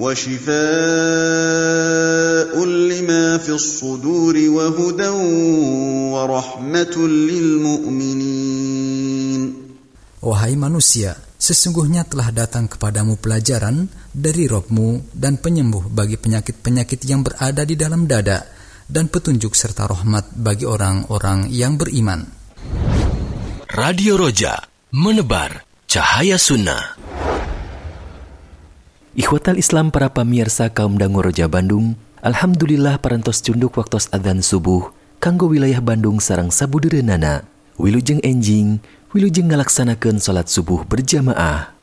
وشفاء لما في الصدور وهدى ورحمة للمؤمنين. Wahai manusia, sesungguhnya telah datang kepadamu pelajaran dari Rabb-Mu dan penyembuh bagi penyakit-penyakit yang berada di dalam dada, dan petunjuk serta rahmat bagi orang-orang yang beriman. Radio Roja, menebar cahaya sunnah. Ikhwatal Islam para pamirsa kaum dangu Roja Bandung, alhamdulillah parantos cunduk waktos adzan subuh kanggo wilayah Bandung sareng sabudereunana. Wilujeng enjing, wilujeng ngalaksanakeun salat subuh berjamaah.